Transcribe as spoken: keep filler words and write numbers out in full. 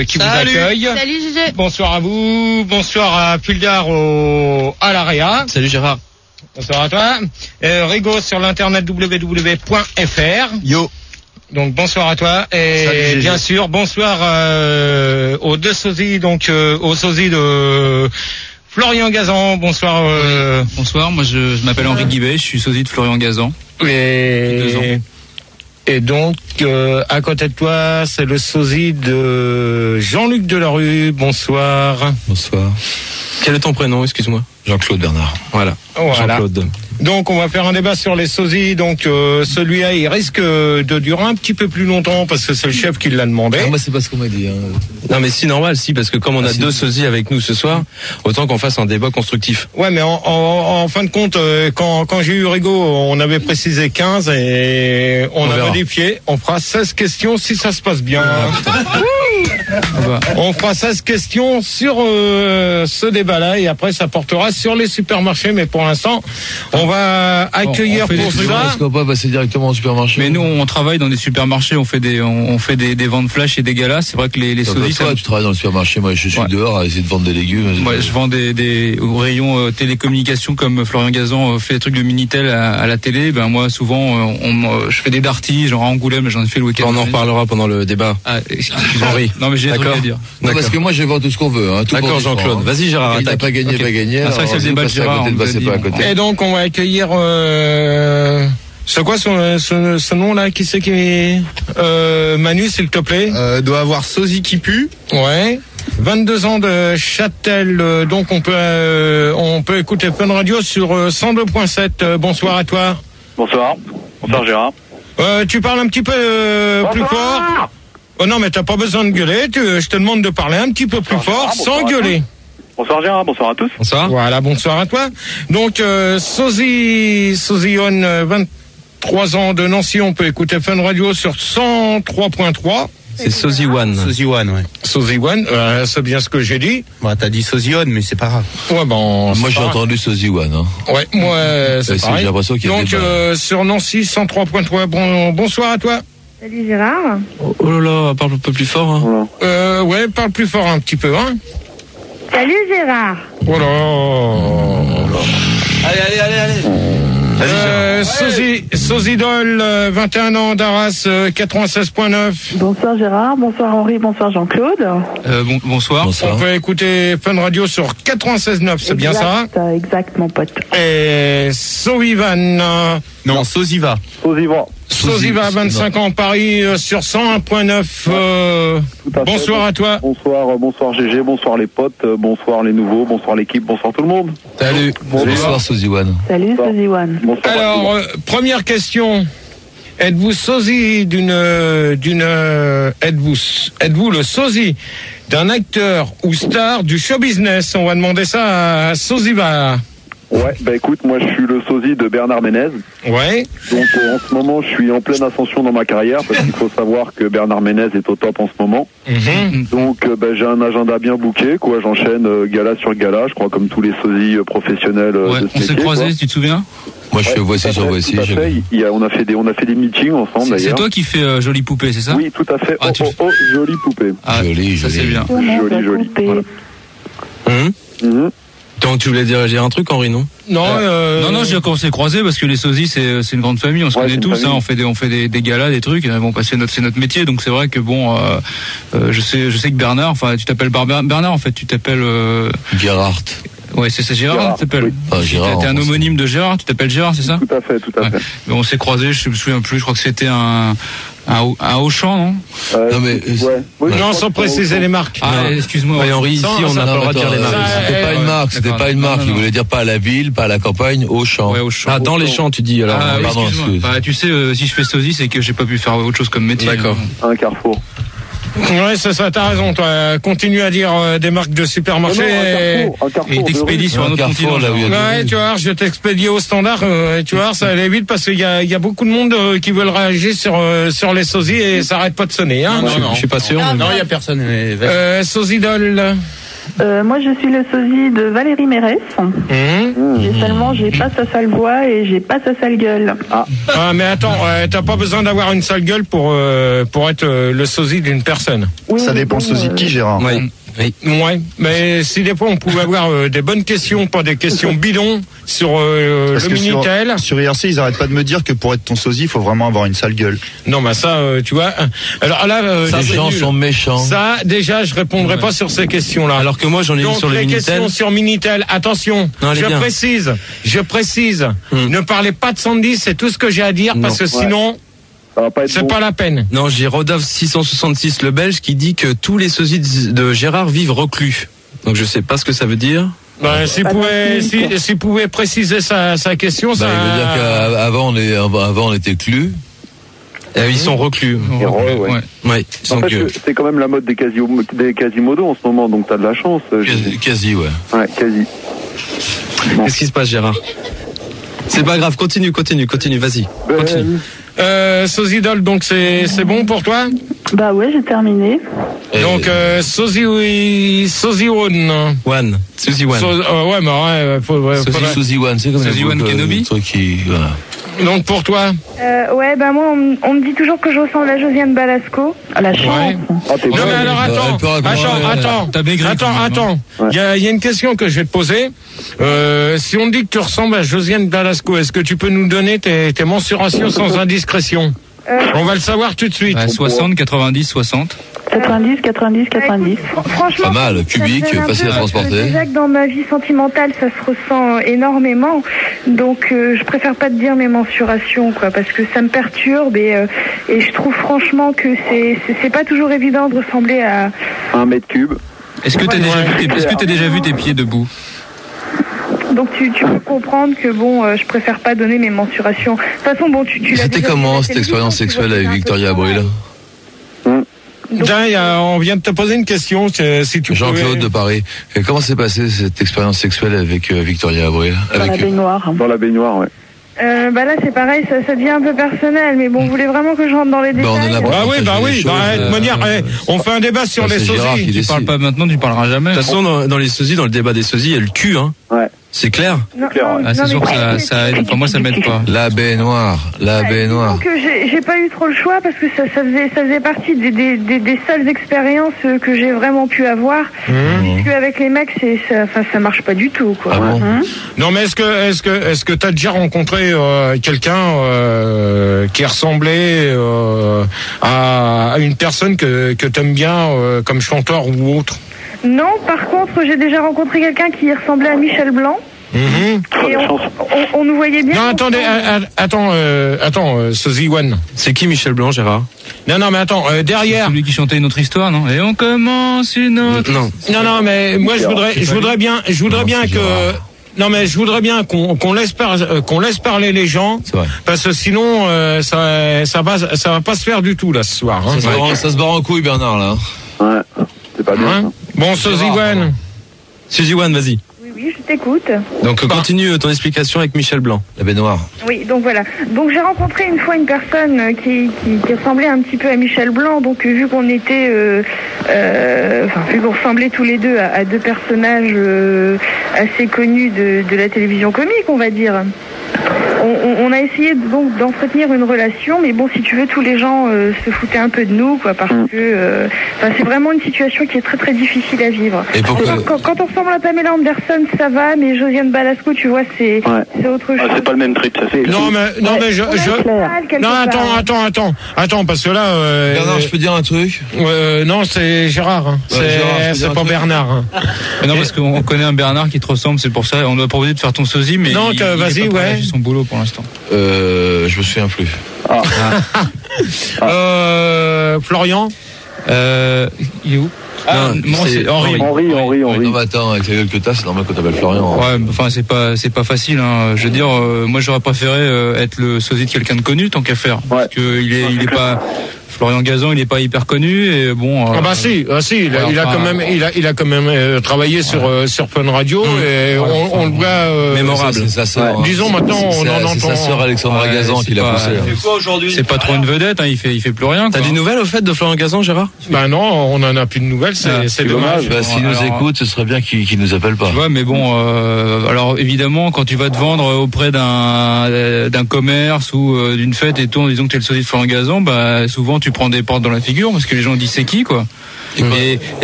euh, qui Salut. vous accueille. Salut Gégé. Bonsoir à vous, bonsoir à Puldar au, à l'Area. Salut Gérard. Bonsoir à toi. Euh, Rigo sur l'internet w w w point f r. Yo. Donc bonsoir à toi et Salut, bien sûr bonsoir euh, aux deux sosies, donc euh, aux sosies de Florian Gazan. Bonsoir. Euh, Bonsoir, moi je, je m'appelle Henri Guibet, je suis sosie de Florian Gazan. et, Deux ans. et donc euh, à côté de toi c'est le sosie de Jean-Luc Delarue. Bonsoir. Bonsoir. Quel est ton prénom, excuse-moi? Jean-Claude Bernard. Voilà. Voilà. Jean-Claude. Donc on va faire un débat sur les sosies. Donc euh, celui-là il risque de durer un petit peu plus longtemps parce que c'est le chef qui l'a demandé. Ah, moi, c'est pas ce qu'on m'a dit. Hein. Non mais si, normal, si, parce que comme on Ah, a si. deux sosies avec nous ce soir, autant qu'on fasse un débat constructif. Ouais, mais en, en, en fin de compte, euh, quand, quand j'ai eu Rigo, on avait précisé quinze et on, On a verra. modifié. On fera seize questions si ça se passe bien. On fera seize questions sur euh, ce débat-là et après ça portera sur les supermarchés. Mais pour l'instant, on va accueillir on fait pour des- ça. Est-ce qu'on va pas passer directement au supermarché? Mais nous on travaille dans des supermarchés, on fait des on, on fait des, des ventes flash et des galas. C'est vrai que les, les Toi, sosies, toi, ça- tu travailles dans le supermarché, moi je suis Ouais. dehors à essayer de vendre des légumes. moi, je vends des, des au rayon euh, télécommunications comme Florian Gazan euh, fait des trucs de Minitel à, à la télé. Ben moi souvent euh, on, euh, je fais des darties, genre à Angoulême, j'en ai fait le week-end. On en reparlera pendant le débat. Ah, excuse-moi. Henri. Non mais j'ai des trucs D'accord. à dire. Non, parce que moi je vends tout ce qu'on veut. Hein, tout D'accord, pour différent, Jean-Claude. hein. Vas-y Gérard, Il n'a attaque. pas gagné, Ok. pas gagné. Ah, c'est vrai que c'est le vas-y, débat de passez à Gérard, côté, on passez vous a pas à dit. côté. Et donc on va accueillir. Euh, c'est quoi ce, ce, ce nom-là? Qui c'est qui est euh, Manu, s'il te plaît. Euh, doit avoir sosie qui pue. Ouais. vingt-deux ans de Châtel, euh, donc on peut euh, on peut écouter Fun Radio sur euh, cent deux point sept. Euh, bonsoir à toi. Bonsoir. Bonsoir Gérard. Euh, tu parles un petit peu euh, plus fort. Oh non, mais t'as pas besoin de gueuler. Tu, je te demande de parler un petit peu plus Bonsoir, fort, Gérard, sans bonsoir à gueuler. Bonsoir Gérard, bonsoir à tous. Bonsoir. Voilà, bonsoir à toi. Donc euh, Sosie Sosione, euh, vingt-trois ans de Nancy, on peut écouter Fun Radio sur cent trois point trois. C'est Sosie One. Sosie One, ouais. Sosie One, euh, c'est bien ce que j'ai dit. Bon, t'as dit Sosie One, mais c'est pas grave. Ouais, bon. Moi c'est j'ai pas- entendu Sosie One. Hein. Ouais, moi, euh, c'est Ouais, c'est- pareil. j'ai l'impression qu'il y a Donc, des débats. euh, sur Nancy, cent trois point trois. Bon, bonsoir à toi. Salut Gérard. Oh là là, parle un peu plus fort. Hein. Euh, ouais, parle plus fort un petit peu, hein. Salut Gérard. Oh là. Allez, allez, allez, allez. Euh, Sosie, Sosidol, euh, vingt et un ans d'Arras, euh, quatre-vingt-seize point neuf. Bonsoir Gérard, bonsoir Henri, bonsoir Jean-Claude. Euh, bon, bonsoir. On Bonsoir. peut écouter Fun Radio sur quatre-vingt-seize point neuf, c'est bien ça? Exact, euh, Exact, mon pote. Et Sovivan, euh, Non, Sosie va. Sosie va. Sosiva, vingt-cinq ans, Paris, euh, sur cent un point neuf. Euh, Tout à fait. bonsoir à toi. Bonsoir, euh, bonsoir G G, bonsoir les potes, euh, bonsoir les nouveaux, bonsoir l'équipe, bonsoir tout le monde. Salut. Bonsoir Sosie One. Salut Sosie One. Bonsoir. Alors, euh, première question. Êtes-vous sosie d'une, euh, d'une, euh, êtes-vous, êtes-vous le sosie d'un acteur ou star du show business? On va demander ça à Sosiva. Ouais, bah écoute, moi je suis le sosie de Bernard Ménez. Ouais. Donc euh, en ce moment, je suis en pleine ascension dans ma carrière parce qu'il faut savoir que Bernard Ménez est au top en ce moment. Mhm. Donc euh, bah, j'ai un agenda bien booké, quoi. J'enchaîne euh, gala sur gala, je crois comme tous les sosies euh, professionnels euh, Ouais, de ce on s'est métier, croisés, quoi. tu te souviens? Moi je fais Ouais, voici tout à sur fait, voici. tout à je- fait. Il y a, on a fait des, on a fait des meetings ensemble C'est c'est d'ailleurs. toi qui fais euh, Jolie Poupée, c'est ça? Oui, tout à fait. Ah, oh, tu- oh, oh, jolie poupée. Ah, Joli, ça joli. c'est bien. Comment Joli, t'as joli. coupé Voilà. Hum Mhm. Donc tu voulais dire, dire un truc, Henri, non? Non, euh, Non, non, je dis qu'on s'est croisés parce que les sosies, c'est, c'est une grande famille, on se Ouais, connaît c'est une tous, hein, famille. on fait des, on fait des, des galas, des trucs, euh, bon, bah, c'est notre, c'est notre métier, donc c'est vrai que bon, euh, euh, je sais, je sais que Bernard, enfin, tu t'appelles Bar- Bernard, en fait, tu t'appelles, euh, Gerhardt. ouais, c'est, c'est Gérard, Gérard, tu t'appelles. oui. Ah, Gérard, T'es un en français. homonyme de Gérard, tu t'appelles Gérard, c'est ça? Tout à fait, tout à Ouais. fait. Mais on s'est croisés, je me souviens plus, je crois que c'était un, un, un Auchan, non? Euh, Non, mais- ouais. Oui, je non, crois sans que- préciser les marques. Ah, excuse-moi. Ouais, Henri, ici, Sans- on sans- n'a pas le droit de dire les attends, marques. euh, C'était Ça, pas eh, une marque, c'était d'accord. pas une Non, marque. non, Il non. voulait dire pas à la ville, pas à la campagne, au champ. Ouais, Auchan. Ah, dans les champs, tu dis, alors. Ah, oui, pardon, excuse-moi. excuse. Bah, tu sais, euh, si je fais sosie, c'est que j'ai pas pu faire autre chose comme métier. D'accord. Un carrefour. Ouais, c'est ça, t'as raison, toi. Continue à dire euh, des marques de supermarché. Non, non, un et- carrefour, un carrefour Et de t'expédies rue. sur un Un autre carrefour, continent. là où il y a genre. Ouais, tu vois, je vais t'expédier au standard, euh, et tu vois, ça allait vite parce qu'il y a, il y a beaucoup de monde euh, qui veulent réagir sur, euh, sur les sosies et ça arrête pas de sonner, hein. Non, non, Je suis pas sûr. Non, mais- Non, il y a personne. mais vas-y. Euh, Sosidol, Euh, moi, je suis le sosie de Valérie Mérès. Mmh. J'ai seulement, j'ai pas sa sale voix et j'ai pas sa sale gueule. Ah, ah mais attends, euh, t'as pas besoin d'avoir une sale gueule pour euh, pour être euh, le sosie d'une personne. Oui, Ça dépend bon, sosie de qui, euh, Gérard. Oui. Oui. Ouais, mais si des fois on pouvait avoir euh, des bonnes questions, pas des questions bidons sur euh, Parce le que sur, Minitel. sur I R C, ils arrêtent pas de me dire que pour être ton sosie, il faut vraiment avoir une sale gueule. Non, bah ça, euh, tu vois. Alors là, euh, Les c'est gens nul. sont méchants. Ça, déjà, je répondrai Ouais. pas sur ces questions-là. Alors que moi, j'en ai une Donc sur le les Minitel. questions sur Minitel, attention, Non, elle est je bien. précise, je précise, Hmm. ne parlez pas de Sandy, c'est tout ce que j'ai à dire, parce que Non. sinon, Ça va pas être c'est bon. pas la peine. Non, j'ai Rodolphe six cent soixante-six, le Belge, qui dit que tous les sosies de de Gérard vivent reclus. Donc je sais pas ce que ça veut dire. Ben, s'il Pas pouvait, de si, s'il pouvait préciser sa, sa question, Bah, ça. il veut dire qu'avant on, est- avant, on était clus. Euh, ils sont reclus. Et re, ouais. Ouais. Ouais. En Donc, fait, euh, c'est- c'est quand même la mode des quasi des quasimodos en ce moment, donc t'as de la chance. euh, Quasi, quasi, ouais. Ouais, quasi. qu'est-ce qui se passe, Gérard? C'est pas grave, continue, continue, continue, vas-y. Continue. Euh, Sozidol, donc c'est, c'est bon pour toi? Bah ouais, j'ai terminé. Et- Donc, euh, Sozi, oui, Sozi One. One. Suzy One. So- euh, ouais, mais ouais, faut, ouais, Sosie, faudrait- Sosie One, c'est comme Sosie les One boucles, Kenobi le truc qui, voilà. Donc pour toi, Euh, ouais, bah moi, on, m- on me dit toujours que je ressemble à Josiane Balasco. À la chance. Ouais. Ah, t'es non bon. mais alors bah, attends, elle peut raconter, attends, euh, attends, t'as maigri attends, quand même, attends. Ouais. Il y a, il y a une question que je vais te poser. Euh, si on dit que tu ressembles à Josiane Balasco, est-ce que tu peux nous donner tes, tes mensurations sans indiscrétion? Euh, On va le savoir tout de suite. Ouais, soixante, quatre-vingt-dix, soixante. quatre-vingt-dix, quatre-vingt-dix, bah, quatre-vingt-dix. écoute, fr- franchement, Pas mal, ça cubique, me gêne un facile peu à parce que transporter. Déjà que dans ma vie sentimentale, ça se ressent euh, énormément. Donc, euh, je préfère pas te dire mes mensurations, quoi, parce que ça me perturbe et, euh, et je trouve franchement que c'est c'est- c'est pas toujours évident de ressembler à. Un mètre cube. Est-ce que t'as Ouais, déjà ouais, vu tes, est-ce que t'as déjà vu tes pieds debout? Donc, tu, tu peux comprendre que bon, euh, je préfère pas donner mes mensurations. De toute façon, bon, tu, tu l'as C'était déjà comment vu à la cette expérience télévision, tu vois sexuelle avec que c'est un Victoria peu Abril? Donc, Tiens, il y a- on vient de te poser une question. c'est- Si tu Jean-Claude pouvais- de Paris. Et comment s'est passée cette expérience sexuelle avec euh, Victoria Abril? Dans la Avec eux baignoire. Dans la baignoire, ouais. Euh, bah là c'est pareil, ça, ça devient un peu personnel, mais bon, vous voulez vraiment que je rentre dans les Bah, on en détails a pas- Bah oui, bah partager oui. les Bah, choses, de euh, manière, euh, eh, on fait un débat sur bah, les c'est Gérard sosies. qui Tu décide. parles pas maintenant, tu parleras jamais. De toute façon, dans, dans les sosies, dans le débat des sosies, il y a le cul, hein. Ouais. C'est clair. Non, clair, non, ouais. Ah, c'est non, sûr mais- que ça, ça aide. Enfin, moi, ça m'aide pas. La baignoire, la Ouais, baignoire. disons que j'ai j'ai pas eu trop le choix parce que ça, ça, faisait, ça faisait partie des, des, des, des seules expériences euh, que j'ai vraiment pu avoir. Mmh. Parce qu'avec les mecs, c'est, ça, enfin, ça marche pas du tout, quoi. Ah bon? Hein. Non, mais est-ce que, est-ce que, est-ce que t'as déjà rencontré euh, quelqu'un euh, qui ressemblait euh, à, à une personne que que t'aimes bien euh, comme chanteur ou autre? Non, par contre, j'ai déjà rencontré quelqu'un qui ressemblait à Michel Blanc. Mhm. Et on, on, on nous voyait bien. Non, attendez, a- a- attends, euh, attends, euh, Sosie One. C'est qui Michel Blanc, Gérard? Non, non, mais attends, euh, derrière. Celui qui chantait une autre histoire, non? Et on commence une autre. Non. Non, non, mais moi je voudrais, je voudrais bien, je voudrais Non, bien c'est que. Gérard. Non, mais je voudrais bien qu'on qu'on laisse par- euh, qu'on laisse parler les gens, C'est vrai. parce que sinon euh, ça ça va ça va pas se faire du tout là ce soir. Hein. Ça, se barre en- ça se barre en couille, Bernard, là. Ouais. C'est pas bien. Hein ça. Bon, Sosie One. Suzy One, vas-y. Oui, oui, je t'écoute. Donc, continue ton explication avec Michel Blanc. La baignoire. Oui, donc voilà. Donc j'ai rencontré une fois une personne euh, qui, qui, qui ressemblait un petit peu à Michel Blanc. Donc euh, vu qu'on était, euh, euh, enfin vu qu'on ressemblait tous les deux à, à deux personnages euh, assez connus de, de la télévision comique, on va dire. On, on- on a essayé donc d'entretenir une relation, mais bon, si tu veux, tous les gens euh, se foutaient un peu de nous, quoi, parce que, euh, enfin, c'est vraiment une situation qui est très très difficile à vivre. Et pourquoi- Alors, quand, quand on ressemble à Pamela Anderson, ça va, mais Josiane Balasco, tu vois, c'est Ouais. c'est autre chose. Ah, c'est pas le même trip, ça c'est. Non, mais non, mais je, On a je... du mal, quelque non, attends, part. attends, attends, attends, parce que là. Euh, Bernard, je peux dire un truc? euh, non, c'est Gérard. Hein. Ouais, Gérard, je c'est peux c'est dire un pas truc Bernard. Hein. Mais non, parce qu'on connaît un Bernard qui te ressemble, c'est pour ça. On doit pas proposer de faire ton sosie, mais Donc, il, euh, il est vas-y, pas prêt à ouais. faire son boulot pour l'instant. Euh, je me souviens plus. Euh, Florian. Euh, il est où? Ah, moi, c'est c'est Henri. Henri, Henri, Ouais, Henri. non, mais attends, avec la gueule que t'as, c'est normal que t'appelles Florian. Ouais, mais enfin c'est pas c'est pas facile. Hein. Je veux dire, euh, moi j'aurais préféré euh, être le sosie de quelqu'un de connu tant qu'à faire, parce que il est il est pas. Florian Gazan, il est pas hyper connu et bon. Ah bah si, ah si, il a, il a quand même, il a, il a quand même euh, travaillé ouais. sur euh, sur Fun Radio mmh. et ouais, on, on le voit euh, mémorable. C'est sa sœur. Ouais. Disons maintenant, on en entend. C'est sa sœur Alexandra ouais, Gazan qui l'a poussé. Il fait quoi aujourd'hui ? C'est pas trop une vedette, hein, il fait il fait plus rien. T'as quoi. des nouvelles au fait de Florian Gazan, Gérard ? Bah non, on en a plus de nouvelles, c'est, ah, c'est dommage. Bah, s'il nous écoute, ce serait bien qu'il, qu'il nous appelle pas. Tu vois, mais bon, euh, alors évidemment, quand tu vas te vendre auprès d'un d'un commerce ou euh, d'une fête et tout, disons que t'es le sosie de Florian Gazan, bah souvent tu prends des portes dans la figure parce que les gens disent c'est qui quoi. Et, et